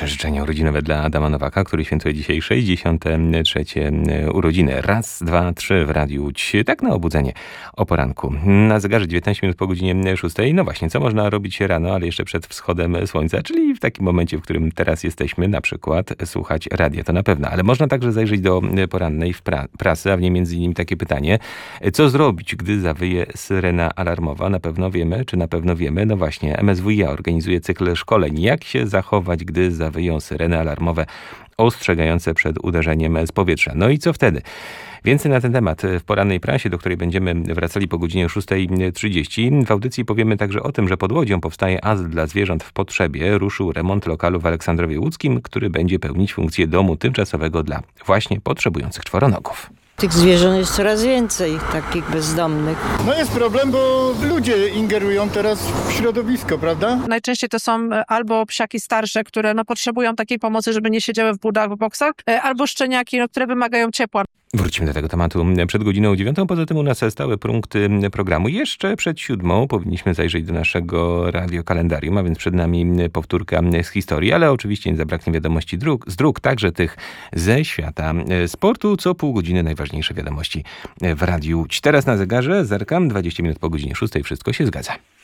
nasze życzenia urodzinowe dla Adama Nowaka, który świętuje dzisiaj 63. urodziny. Raz, dwa, trzy w Radiu Łódź. Tak na obudzenie o poranku. Na zegarze 19 minut po godzinie 6. No właśnie, co można robić rano, ale jeszcze przed wschodem słońca, czyli w takim momencie, w którym teraz jesteśmy, na przykład słuchać radia, to na pewno. Ale można także zajrzeć do porannej prasy, a w niej między innymi takie pytanie, co zrobić, gdy zawyje syrena alarmowa? Na pewno wiemy, czy na pewno wiemy? No właśnie, MSWiA organizuje cykl szkoleń. Jak się zachować, gdy zawyją syreny alarmowe ostrzegające przed uderzeniem z powietrza? No i co wtedy? Więcej na ten temat w porannej prasie, do której będziemy wracali po godzinie 6:30. W audycji powiemy także o tym, że pod Łodzią powstaje azyl dla zwierząt w potrzebie. Ruszył remont lokalu w Aleksandrowie Łódzkim, który będzie pełnić funkcję domu tymczasowego dla właśnie potrzebujących czworonogów. Tych zwierząt jest coraz więcej, takich bezdomnych. No jest problem, bo ludzie ingerują teraz w środowisko, prawda? Najczęściej to są albo psiaki starsze, które potrzebują takiej pomocy, żeby nie siedziały w budach, w boksach, albo szczeniaki, które wymagają ciepła. Wrócimy do tego tematu przed godziną 9. Poza tym u nas stałe punkty programu. Jeszcze przed 7 powinniśmy zajrzeć do naszego radiokalendarium, a więc przed nami powtórka z historii, ale oczywiście nie zabraknie wiadomości z dróg, także tych ze świata sportu. Co pół godziny najważniejsze wiadomości w Radiu Łódź. Teraz na zegarze zerkam, 20 minut po godzinie 6. Wszystko się zgadza.